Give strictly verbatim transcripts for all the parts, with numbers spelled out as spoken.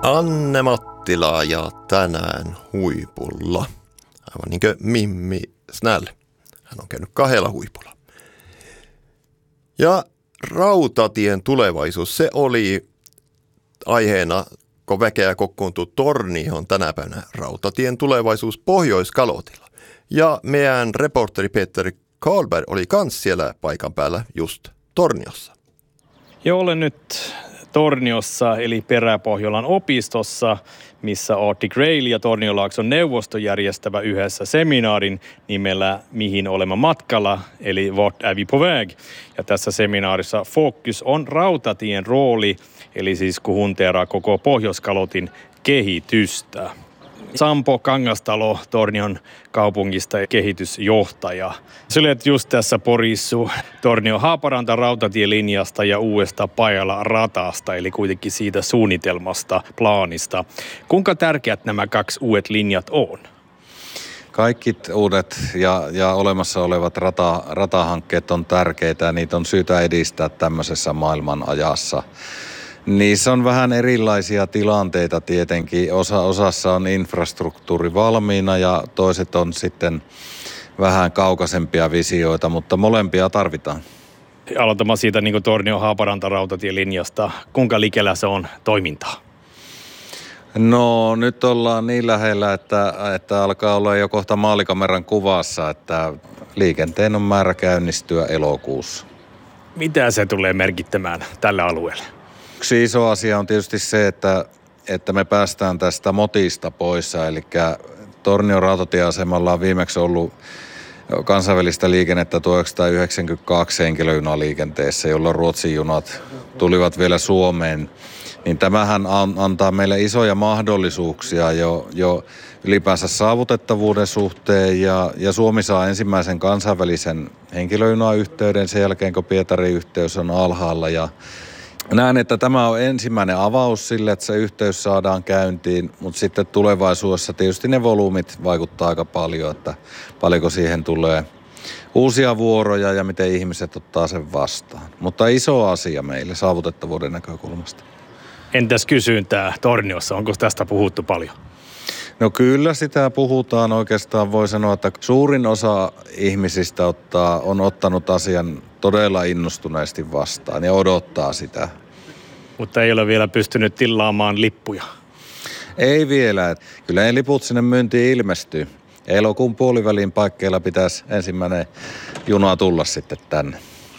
Anne Mattila ja tänään huipulla. Aivan niin kuin Mimmi Snäll. Hän on käynyt kahdella huipulla. Ja rautatien tulevaisuus, se oli aiheena, kun väkeä kokoontuu Tornioon tänä päivänä. Rautatien tulevaisuus Pohjois-Kalotilla. Ja meidän reporteri Peter Karlberg oli kans siellä paikan päällä just Torniossa. Ja olen nyt Torniossa eli Peräpohjolan opistossa, missä Arctic Rail ja Torniolaakson neuvosto järjestävä yhdessä seminaarin nimellä Mihin olemme matkalla, eli Vart är vi på väg. Ja tässä seminaarissa fokus on rautatien rooli, eli siis kun hunteeraa koko Pohjois-Kalotin kehitystä. Sampo Kangastalo, Tornion kaupungista kehitysjohtaja. Sä olet just tässä porissu Tornio-Haaparanta rautatielinjasta ja uudesta Pajala-ratasta, eli kuitenkin siitä suunnitelmasta, plaanista. Kuinka tärkeät nämä kaksi uudet linjat on? Kaikki uudet ja, ja olemassa olevat rata, ratahankkeet on tärkeitä ja niitä on syytä edistää tämmöisessä maailman ajassa. Niissä on vähän erilaisia tilanteita tietenkin. Osa, osassa on infrastruktuuri valmiina ja toiset on sitten vähän kaukaisempia visioita, mutta molempia tarvitaan. Aloitamme siitä niin kuin Tornio-Haaparanta rautatielinjasta. Kuinka likellä se on toimintaa? No nyt ollaan niin lähellä, että, että alkaa olla jo kohta maalikameran kuvassa, että liikenteen on määrä käynnistyä elokuussa. Mitä se tulee merkittämään tällä alueella? Yksi iso asia on tietysti se, että, että me päästään tästä motista pois. Eli Tornion rautatieasemalla on viimeksi ollut kansainvälistä liikennettä tuhatyhdeksänsataayhdeksänkymmentäkaksi henkilöjunaliikenteessä, jolloin Ruotsin junat tulivat vielä Suomeen. Niin tämähän antaa meille isoja mahdollisuuksia jo, jo ylipäänsä saavutettavuuden suhteen ja, ja Suomi saa ensimmäisen kansainvälisen henkilöjunayhteyden sen jälkeen, kun Pietarin yhteys on alhaalla ja näen, että tämä on ensimmäinen avaus sille, että se yhteys saadaan käyntiin, mutta sitten tulevaisuudessa tietysti ne volyymit vaikuttaa aika paljon, että paljonko siihen tulee uusia vuoroja ja miten ihmiset ottaa sen vastaan. Mutta iso asia meille saavutettavuuden näkökulmasta. Entäs kysyntää Torniossa? Onko tästä puhuttu paljon? No kyllä sitä puhutaan oikeastaan. Voi sanoa, että suurin osa ihmisistä ottaa, on ottanut asian todella innostuneesti vastaan ja odottaa sitä. Mutta ei ole vielä pystynyt tilaamaan lippuja. Ei vielä. Kyllä ne liput sinne myyntiin ilmestyy. Elokuun puolivälin paikkeilla pitäisi ensimmäinen juna tulla sitten tänne.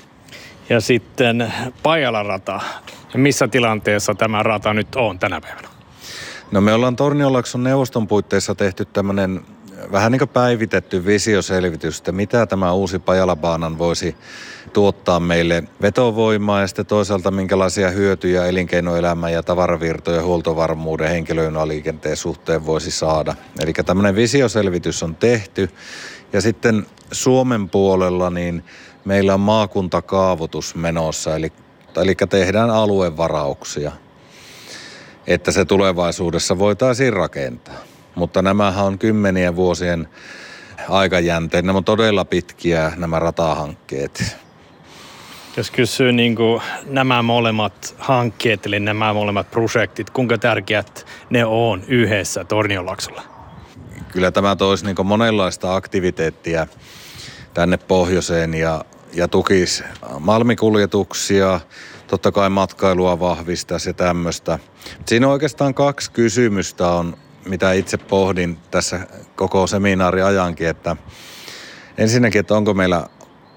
Ja sitten Pajala-rata. Missä tilanteessa tämä rata nyt on tänä päivänä? No me ollaan Torniolaakson neuvoston puitteissa tehty tämmöinen vähän niin kuin päivitetty visioselvitys, että mitä tämä uusi Pajala-baanan voisi tuottaa meille vetovoimaa ja sitten toisaalta minkälaisia hyötyjä elinkeinoelämän ja tavaravirtojen huoltovarmuuden henkilöjunaliikenteen suhteen voisi saada. Eli tämmöinen visioselvitys on tehty ja sitten Suomen puolella niin meillä on maakuntakaavoitus menossa, eli, eli tehdään aluevarauksia, että se tulevaisuudessa voitaisiin rakentaa. Mutta nämähän on kymmenien vuosien aikajänteet. Nämä on todella pitkiä nämä ratahankkeet. Jos kysyy niin kuin nämä molemmat hankkeet, eli nämä molemmat projektit, kuinka tärkeät ne on yhdessä Torniolaaksolla? Kyllä tämä toisi niin kuin monenlaista aktiviteettia tänne pohjoiseen ja, ja tukisi malmikuljetuksia, totta kai matkailua vahvistaisi ja tämmöistä. Siinä on oikeastaan kaksi kysymystä on, mitä itse pohdin tässä koko seminaariajankin, että ensinnäkin, että onko meillä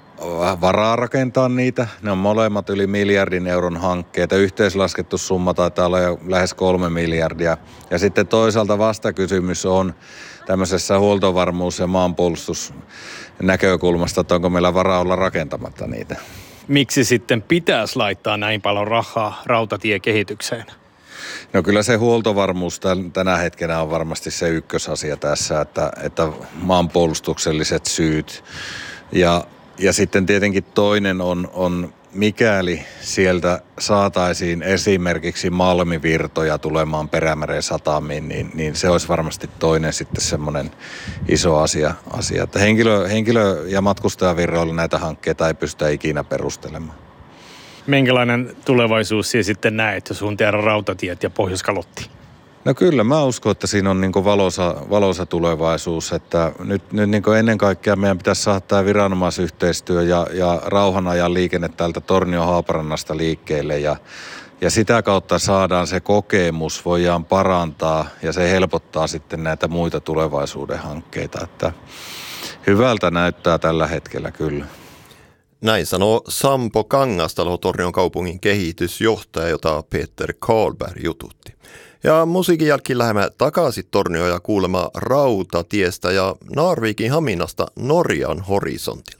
varaa rakentaa niitä. Ne on molemmat yli miljardin euron hankkeita. Yhteislaskettu summa taitaa olla jo lähes kolme miljardia. Ja sitten toisaalta vastakysymys on tämmöisessä huoltovarmuus- ja maanpuolustusnäkökulmasta, että onko meillä varaa olla rakentamatta niitä. Miksi sitten pitäisi laittaa näin paljon rahaa rautatiekehitykseen? No kyllä se huoltovarmuus tänä hetkenä on varmasti se ykkösasia tässä, että, että maanpuolustukselliset syyt. Ja, ja sitten tietenkin toinen on, on, mikäli sieltä saataisiin esimerkiksi malmivirtoja tulemaan Perämeren satamiin, niin, niin se olisi varmasti toinen sitten semmoinen iso asia. asia. Että henkilö, henkilö- ja matkustajavirroilla näitä hankkeita ei pystytä ikinä perustelemaan. Minkälainen tulevaisuus sinä sitten näet, jos hunteera rautatiet ja Pohjois-Kalotti? No kyllä, mä uskon, että siinä on niin kuin valoisa, valoisa tulevaisuus, että nyt, nyt niin kuin ennen kaikkea meidän pitäisi saada tämä viranomaisyhteistyö ja, ja rauhanajan liikenne täältä Tornio-Haaparannasta liikkeelle ja, ja sitä kautta saadaan se kokemus, voidaan parantaa ja se helpottaa sitten näitä muita tulevaisuuden hankkeita, että hyvältä näyttää tällä hetkellä kyllä. Näin sanoo Sampo Kangastalo, Tornion kaupungin kehitysjohtaja, jota Peter Karlberg jututti. Ja musiikin jälkeen lähdemme takaisin Tornioon ja kuulemaan rautatiestä ja Narvikin Haminasta Norjan horisontilla.